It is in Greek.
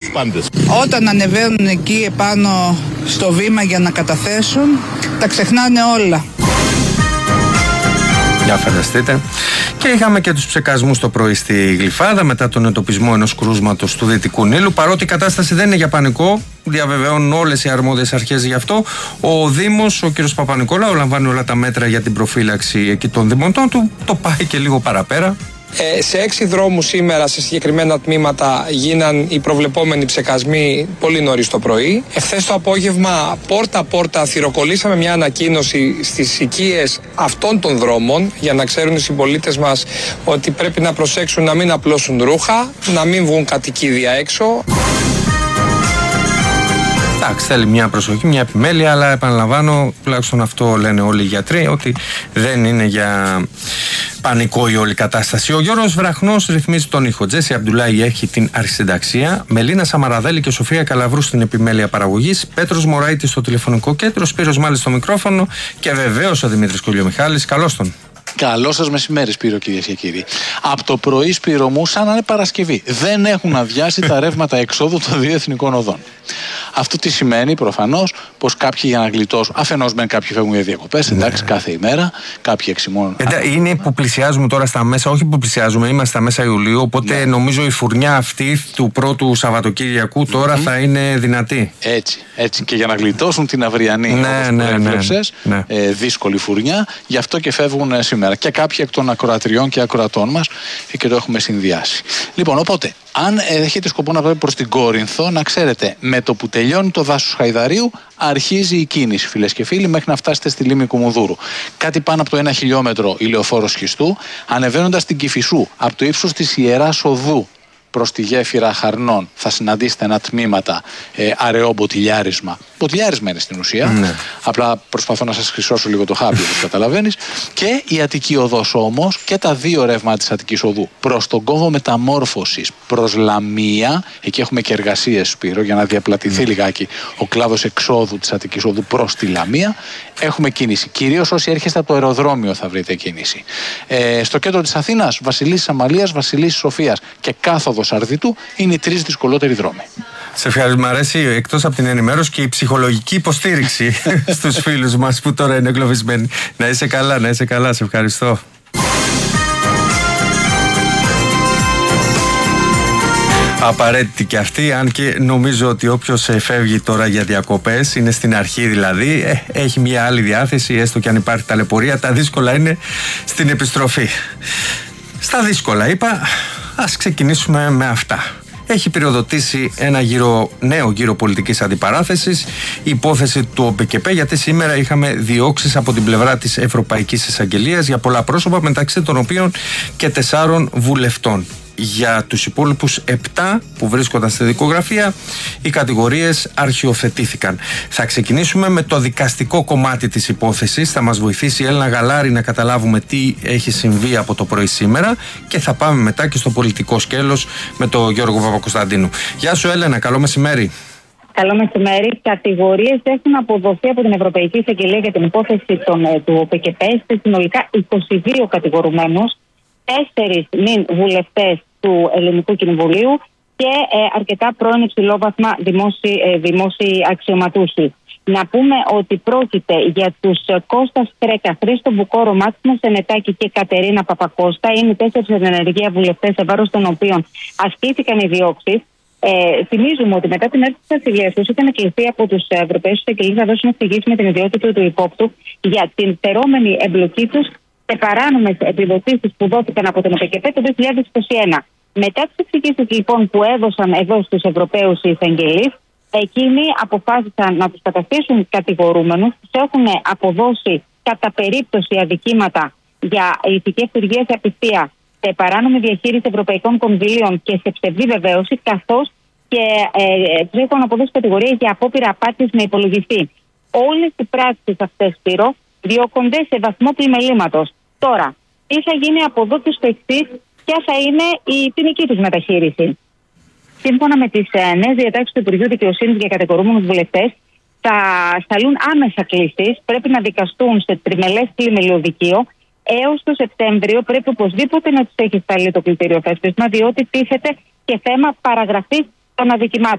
τους πάντες. Όταν ανεβαίνουν εκεί επάνω στο βήμα για να καταθέσουν, τα ξεχνάνε όλα. Για φανταστείτε. Και είχαμε και τους ψεκασμούς το πρωί στη Γλυφάδα μετά τον εντοπισμό ενός κρούσματος του Δυτικού Νείλου. Παρότι η κατάσταση δεν είναι για πανικό, διαβεβαιώνουν όλες οι αρμόδιες αρχές γι' αυτό. Ο Δήμος, ο κ. Παπα-Νικολάου, λαμβάνει όλα τα μέτρα για την προφύλαξη εκεί των δημοτών του. Το πάει και λίγο παραπέρα. Σε 6 δρόμους σήμερα, σε συγκεκριμένα τμήματα, γίναν οι προβλεπόμενοι ψεκασμοί πολύ νωρίς το πρωί. Εχθές το απόγευμα, πόρτα-πόρτα, θυροκολλήσαμε μια ανακοίνωση στις οικίες αυτών των δρόμων για να ξέρουν οι συμπολίτες μας ότι πρέπει να προσέξουν να μην απλώσουν ρούχα, να μην βγουν κατοικίδια έξω. Εντάξει, θέλει μια προσοχή, μια επιμέλεια, αλλά επαναλαμβάνω, τουλάχιστον αυτό λένε όλοι οι γιατροί, ότι δεν είναι για πανικό η όλη κατάσταση. Ο Γιώργος Βραχνός ρυθμίζει τον ήχο. Τζέσι Αμπτουλάη έχει την αρχισυνταξία. Μελίνα Σαμαραδέλη και Σοφία Καλαβρού στην επιμέλεια παραγωγής. Πέτρος Μωραΐτης στο τηλεφωνικό κέντρο. Σπύρος Μάλης στο μικρόφωνο. Και βεβαίως ο Δημήτρης Κουλιομιχάλης. Καλώς τον. Καλό σας μεσημέρι, Σπύρο, κυρίες και κύριοι. Από το πρωί, Σπύρο μου, σαν να είναι Παρασκευή. Δεν έχουν αδειάσει τα ρεύματα εξόδου των δύο εθνικών οδών. Αυτό τι σημαίνει, προφανώς, πως κάποιοι για να γλιτώσουν. Αφενός μεν κάποιοι φεύγουν για διακοπές, εντάξει, κάθε ημέρα. Κάποιοι εξημώνουν. Είναι που πλησιάζουμε τώρα στα μέσα, όχι που πλησιάζουμε, είμαστε στα μέσα Ιουλίου. Οπότε νομίζω η φουρνιά αυτή του πρώτου Σαββατοκύριακου τώρα θα είναι δυνατή. Έτσι. Και για να γλιτώσουν την αυριανή, δύσκολη φουρνιά, γι' αυτό και φεύγουν σήμερα. Και κάποιοι εκ των ακροατριών και ακροατών μας και το έχουμε συνδυάσει. Λοιπόν, οπότε, αν έχετε σκοπό να πάτε προς την Κόρινθο, να ξέρετε, με το που τελειώνει το δάσος Χαϊδαρίου, αρχίζει η κίνηση, φίλες και φίλοι, μέχρι να φτάσετε στη λίμνη Κουμουνδούρου. Κάτι πάνω από το 1 χιλιόμετρο η Λεωφόρος Σχιστού, ανεβαίνοντας την Κηφισού, από το ύψος της Ιεράς Οδού προς τη γέφυρα Χαρνών, θα συναντήσετε ένα τμήματα αραιό μποτιλιάρισμα. Μποτιλιάρισμα είναι στην ουσία. Ναι. Απλά προσπαθώ να σας χρυσώσω λίγο το χάπι, όπως καταλαβαίνεις. Και η Αττική Οδός όμως και τα δύο ρεύματα της Αττικής Οδού προς τον κόμβο μεταμόρφωσης προς Λαμία. Εκεί έχουμε και εργασίες, Σπύρο, για να διαπλατηθεί λιγάκι ο κλάδος εξόδου της Αττικής Οδού προς τη Λαμία. Έχουμε κίνηση. Κυρίως όσοι έρχεστε από το αεροδρόμιο θα βρείτε κίνηση. Στο κέντρο της Αθήνας, Βασιλίσσης Αμαλίας, Βασιλίσσης Σοφίας και κάθοδος Αρδιτού είναι οι 3 δυσκολότεροι δρόμοι. Σε ευχαριστώ. Μ' αρέσει εκτός από την ενημέρωση και η ψυχολογική υποστήριξη στους φίλους μας που τώρα είναι εγκλωβισμένοι. Να είσαι καλά, σε ευχαριστώ. Απαραίτητη και αυτή, αν και νομίζω ότι όποιος φεύγει τώρα για διακοπές, είναι στην αρχή δηλαδή, έχει μια άλλη διάθεση, έστω και αν υπάρχει ταλαιπωρία. Τα δύσκολα είναι στην επιστροφή. Στα δύσκολα είπα, ας ξεκινήσουμε με αυτά. Έχει πυροδοτήσει ένα νέο γύρο πολιτικής αντιπαράθεσης, η υπόθεση του ΟΠΕΚΕΠΕ, γιατί σήμερα είχαμε διώξεις από την πλευρά της Ευρωπαϊκής Εισαγγελίας για πολλά πρόσωπα, μεταξύ των οποίων και 4 βουλευτών. Για τους υπόλοιπους 7 που βρίσκονταν στη δικογραφία, οι κατηγορίες αρχιοθετήθηκαν. Θα ξεκινήσουμε με το δικαστικό κομμάτι της υπόθεσης. Θα μας βοηθήσει η Έλενα Γαλάρη να καταλάβουμε τι έχει συμβεί από το πρωί σήμερα και θα πάμε μετά και στο πολιτικό σκέλος με τον Γιώργο Παπακοσταντίνου. Γεια σου Έλενα, καλό μεσημέρι. Καλό μεσημέρι. Κατηγορίες έχουν αποδοθεί από την Ευρωπαϊκή Εισαγγελία για την υπόθεση του ΟΠΕΚΕΠΕ σε συνολικά 22 κατηγορουμένους, 4 νυν βουλευτές του Ελληνικού Κοινοβουλίου και αρκετά πρώην υψηλόβαθμα δημόσιοι αξιωματούχοι. Να πούμε ότι πρόκειται για τους Κώστας Κρέκα, Χρήστο Μπουκόρο, Μάξιμο Σενετάκη και Κατερίνα Παπακώστα. Είναι 4 ενεργεία βουλευτές, σε βάρος των οποίων ασκήθηκαν οι διώξεις. Θυμίζουμε ότι μετά την έρθει της ασυλίας τους είχαν κληθεί από τους Ευρωπαίους εισαγγελείς να δώσουν εξηγήσεις με την ιδιότητα του υπόπτου για την φερόμενη εμπλοκή τους σε παράνομες επιδοτήσεις που δόθηκαν από τον ΟΠΕΚΕΠΕ το 2021. Μετά τις εξηγήσεις λοιπόν που έδωσαν εδώ στους Ευρωπαίους εισαγγελείς, εκείνοι αποφάσισαν να τους καταστήσουν κατηγορούμενους, τους έχουν αποδώσει κατά περίπτωση αδικήματα για ηθική ευθουργία σε απιστία, σε παράνομη διαχείριση ευρωπαϊκών κονδυλίων και σε ψευδή βεβαίωση, καθώς και τους έχουν αποδώσει κατηγορία για απόπειρα απάτης με υπολογιστή. Όλες οι πράξεις αυτές, Σπύρο, διώκονται σε βαθμό πλημελήματος. Τώρα, τι θα γίνει από εδώ και στο εξής, ποια θα είναι η ποινική τους μεταχείριση. Σύμφωνα με τις νέες διατάξεις του Υπουργείου Δικαιοσύνης για κατηγορούμενους βουλευτές, θα σταλούν άμεσα κλήσεις, πρέπει να δικαστούν σε τριμελές πλημελιωδικείο. Έως το Σεπτέμβριο πρέπει οπωσδήποτε να τους έχει σταλεί το κλητήριο θέσπισμα, διότι τίθεται και θέμα παραγραφής των αδικημάτων.